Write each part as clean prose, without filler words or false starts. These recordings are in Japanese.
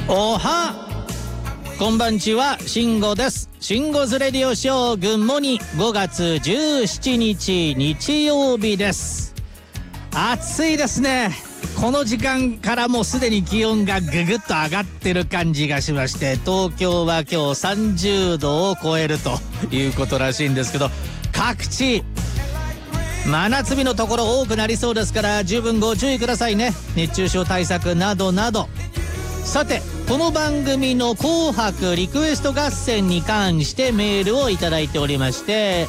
おはこんばんちは、慎吾です。慎吾ズレディオショーグンモニ5月17日日曜日です。暑いですね。この時間からもうすでに気温がぐぐっと上がってる感じがしまして、東京は今日30度を超えるということらしいんですけど、各地真夏日のところ多くなりそうですから、十分ご注意くださいね。熱中症対策などなど。さて、この番組の紅白リクエスト合戦に関してメールをいただいておりまして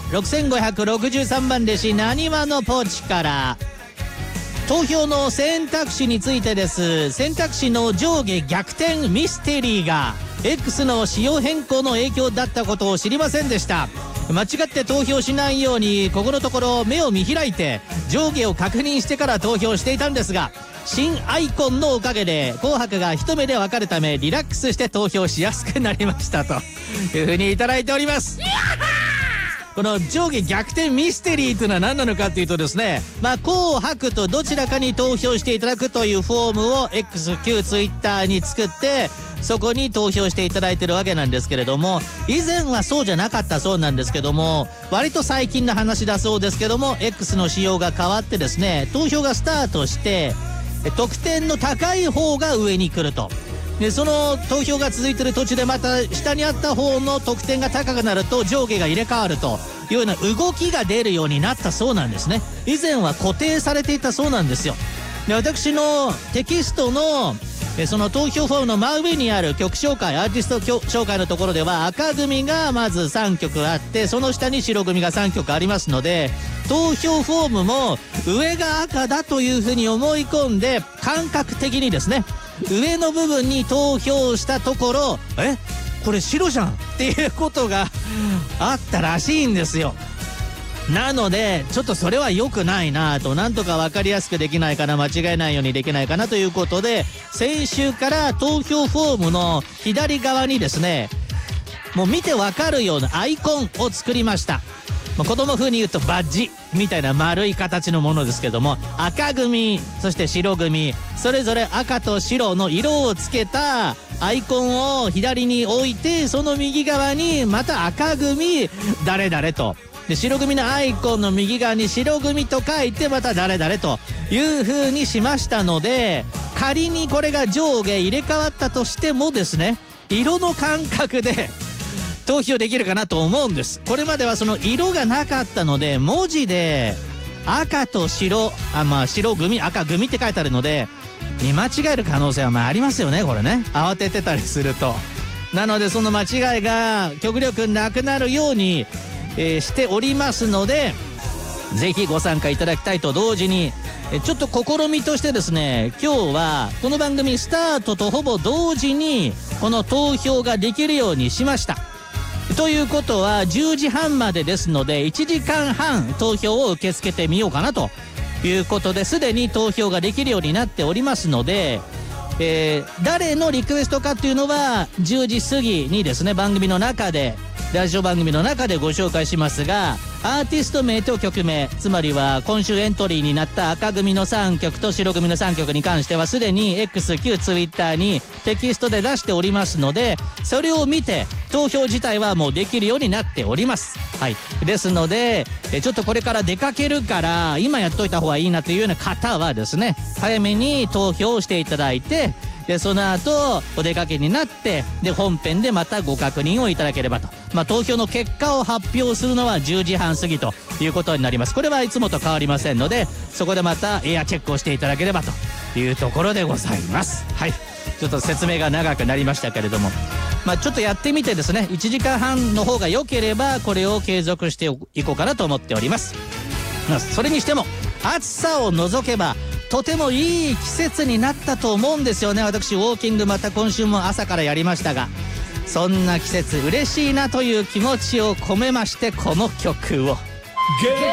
、6563番弟子なにわのポチから投票の選択肢についてです。選択肢の上下逆転ミステリーが X の仕様変更の影響だったことを知りませんでした。間違って投票しないようにここのところ目を見開いて上下を確認してから投票していたんですが、新アイコンのおかげで紅白が一目でわかるためリラックスして投票しやすくなりましたというふうにいただいております。この上下逆転ミステリーというのは何なのかというとですね、紅白とどちらかに投票していただくというフォームを X 旧 Twitter に作って、そこに投票していただいてるわけなんですけれども、以前はそうじゃなかったそうなんですけども、割と最近の話だそうですけども、 X の仕様が変わってですね、投票がスタートして得点の高い方が上に来ると。でその投票が続いている途中でまた下にあった方の得点が高くなると上下が入れ替わるというような動きが出るようになったそうなんですね。以前は固定されていたそうなんですよ。で私のテキストのその投票フォームの真上にある曲紹介、アーティスト紹介のところでは赤組がまず3曲あって、その下に白組が3曲ありますので、投票フォームも上が赤だというふうに思い込んで感覚的にですね、上の部分に投票したところ、これ白じゃんっていうことがあったらしいんですよ。なのでちょっとそれは良くないなと、なんとか分かりやすくできないかな、間違えないようにできないかなということで、先週から投票フォームの左側にですね、もう見て分かるようなアイコンを作りました。子供風に言うとバッジみたいな丸い形のものですけども、赤組そして白組それぞれ赤と白の色をつけたアイコンを左に置いて、その右側にまた赤組誰々と、で白組のアイコンの右側に白組と書いてまた誰々という風にしましたので、仮にこれが上下入れ替わったとしてもですね、色の感覚で投票できるかなと思うんです。これまではその色がなかったので、文字で赤と白、白組赤組って書いてあるので見間違える可能性はありますよね、これね、慌ててたりすると。なのでその間違いが極力なくなるようにしておりますので、ぜひご参加いただきたいと同時に、ちょっと試みとしてですね、今日はこの番組スタートとほぼ同時にこの投票ができるようにしました。ということは10時半までですので、1時間半投票を受け付けてみようかなということで、すでに投票ができるようになっておりますので、誰のリクエストかっていうのは10時過ぎにですね、番組の中でラジオ番組の中でご紹介しますが、アーティスト名と曲名、つまりは今週エントリーになった赤組の3曲と白組の3曲に関してはすでに X 旧 Twitter にテキストで出しておりますので、それを見て投票自体はもうできるようになっております。はい、ですのでちょっとこれから出かけるから今やっといた方がいいなというような方はですね、早めに投票していただいて、でその後お出かけになって、で本編でまたご確認をいただければと。投票の結果を発表するのは10時半過ぎということになります。これはいつもと変わりませんので、そこでまたエアチェックをしていただければというところでございます。はい、ちょっと説明が長くなりましたけれども、ちょっとやってみてですね、1時間半の方が良ければこれを継続していこうかなと思っております。それにしても暑さを除けばとてもいい季節になったと思うんですよね。私ウォーキングまた今週も朝からやりましたが、そんな季節嬉しいなという気持ちを込めまして、この曲を